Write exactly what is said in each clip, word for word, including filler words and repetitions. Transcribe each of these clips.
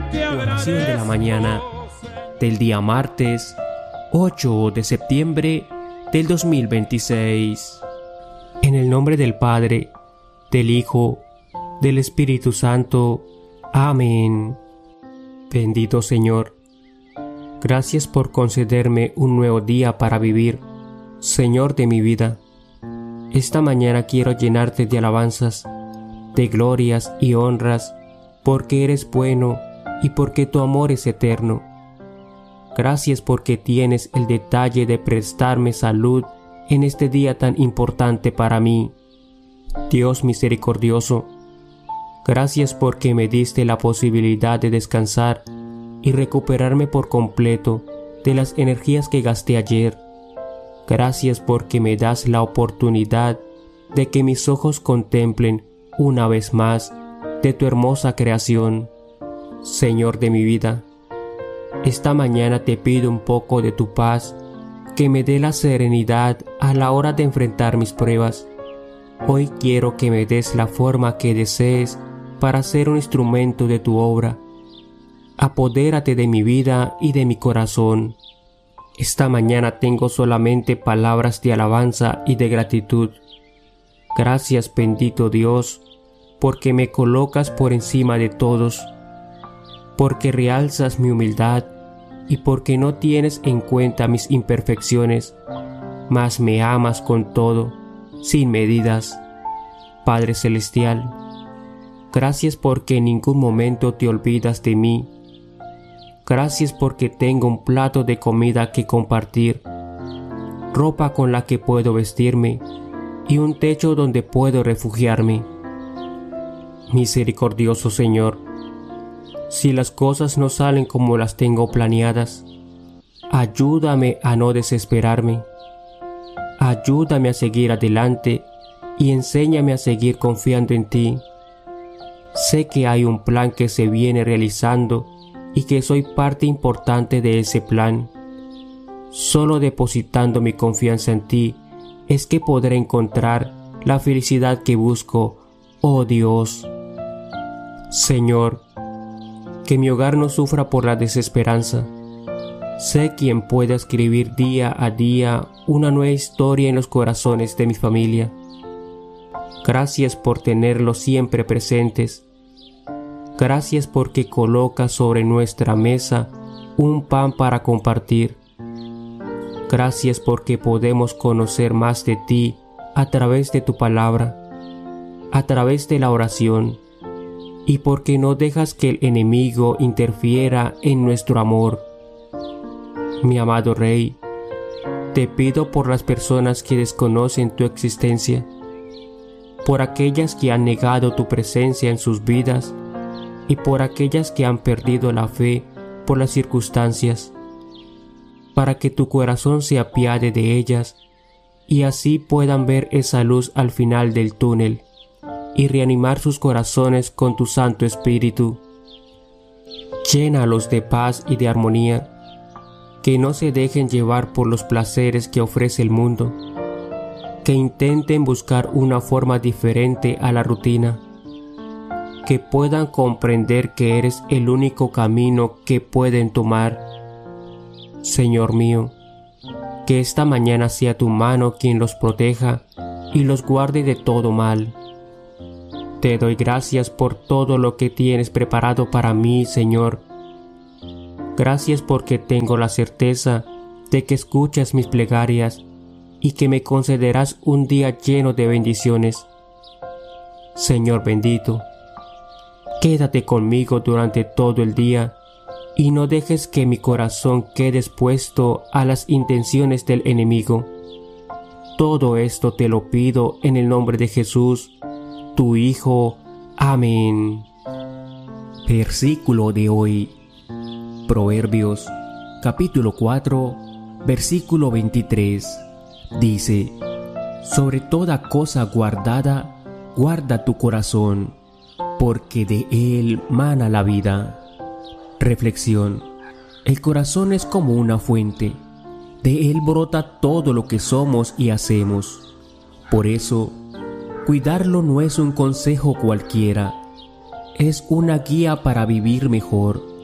Oración de la mañana del día martes ocho de septiembre del dos mil veintiséis. En el nombre del Padre, del Hijo, del Espíritu Santo. Amén. Bendito Señor, gracias por concederme un nuevo día para vivir, Señor de mi vida. Esta mañana quiero llenarte de alabanzas, de glorias y honras, porque eres bueno y porque tu amor es eterno. Gracias porque tienes el detalle de prestarme salud en este día tan importante para mí. Dios misericordioso, gracias porque me diste la posibilidad de descansar y recuperarme por completo de las energías que gasté ayer. Gracias porque me das la oportunidad de que mis ojos contemplen una vez más de tu hermosa creación. Señor de mi vida, esta mañana te pido un poco de tu paz, que me dé la serenidad a la hora de enfrentar mis pruebas. Hoy quiero que me des la forma que desees para ser un instrumento de tu obra. Apodérate de mi vida y de mi corazón. Esta mañana tengo solamente palabras de alabanza y de gratitud. Gracias, bendito Dios, porque me colocas por encima de todos, porque realzas mi humildad y porque no tienes en cuenta mis imperfecciones, mas me amas con todo, sin medidas. Padre Celestial, gracias porque en ningún momento te olvidas de mí. Gracias porque tengo un plato de comida que compartir, ropa con la que puedo vestirme y un techo donde puedo refugiarme. Misericordioso Señor, si las cosas no salen como las tengo planeadas, ayúdame a no desesperarme. Ayúdame a seguir adelante y enséñame a seguir confiando en ti. Sé que hay un plan que se viene realizando y que soy parte importante de ese plan. Solo depositando mi confianza en ti es que podré encontrar la felicidad que busco, oh Dios. Señor, que mi hogar no sufra por la desesperanza. Sé quien puede escribir día a día una nueva historia en los corazones de mi familia. Gracias por tenerlos siempre presentes. Gracias porque colocas sobre nuestra mesa un pan para compartir. Gracias porque podemos conocer más de ti a través de tu palabra, a través de la oración, y porque no dejas que el enemigo interfiera en nuestro amor. Mi amado Rey, te pido por las personas que desconocen tu existencia, por aquellas que han negado tu presencia en sus vidas y por aquellas que han perdido la fe por las circunstancias, para que tu corazón se apiade de ellas y así puedan ver esa luz al final del túnel y reanimar sus corazones con tu Santo Espíritu. Llénalos de paz y de armonía, que no se dejen llevar por los placeres que ofrece el mundo, que intenten buscar una forma diferente a la rutina, que puedan comprender que eres el único camino que pueden tomar. Señor mío, que esta mañana sea tu mano quien los proteja y los guarde de todo mal. Te doy gracias por todo lo que tienes preparado para mí, Señor. Gracias porque tengo la certeza de que escuchas mis plegarias y que me concederás un día lleno de bendiciones. Señor bendito, quédate conmigo durante todo el día y no dejes que mi corazón quede expuesto a las intenciones del enemigo. Todo esto te lo pido en el nombre de Jesús, tu Hijo. Amén. Versículo de hoy. Proverbios, capítulo cuatro, versículo veintitrés. Dice: sobre toda cosa guardada, guarda tu corazón, porque de él mana la vida. Reflexión: el corazón es como una fuente, de él brota todo lo que somos y hacemos. Por eso, cuidarlo no es un consejo cualquiera, es una guía para vivir mejor,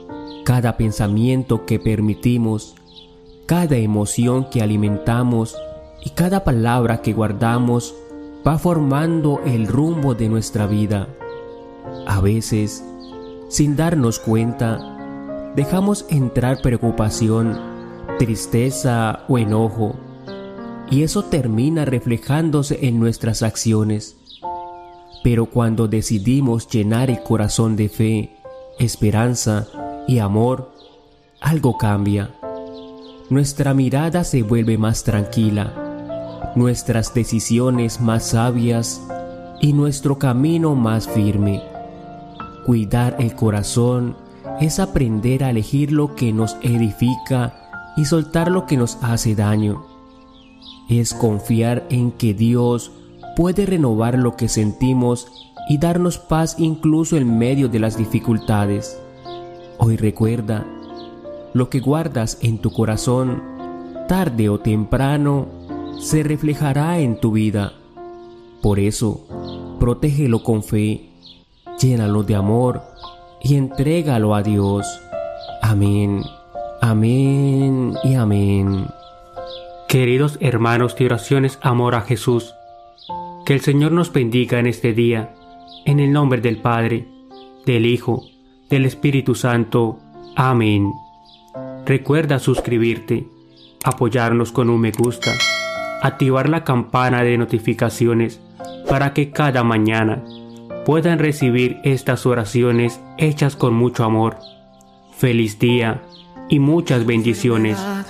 Cada pensamiento que permitimos, cada emoción que alimentamos y cada palabra que guardamos va formando el rumbo de nuestra vida. A veces, sin darnos cuenta, dejamos entrar preocupación, tristeza o enojo, y eso termina reflejándose en nuestras acciones. Pero cuando decidimos llenar el corazón de fe, esperanza y amor, algo cambia. Nuestra mirada se vuelve más tranquila, nuestras decisiones más sabias y nuestro camino más firme. Cuidar el corazón es aprender a elegir lo que nos edifica y soltar lo que nos hace daño. Es confiar en que Dios puede renovar lo que sentimos y darnos paz incluso en medio de las dificultades. Hoy recuerda, lo que guardas en tu corazón, tarde o temprano, se reflejará en tu vida. Por eso, protégelo con fe, llénalo de amor y entrégalo a Dios. Amén, amén y amén. Queridos hermanos de oraciones Amor a Jesús, que el Señor nos bendiga en este día, en el nombre del Padre, del Hijo, del Espíritu Santo. Amén. Recuerda suscribirte, apoyarnos con un me gusta, activar la campana de notificaciones para que cada mañana puedan recibir estas oraciones hechas con mucho amor. Feliz día y muchas bendiciones.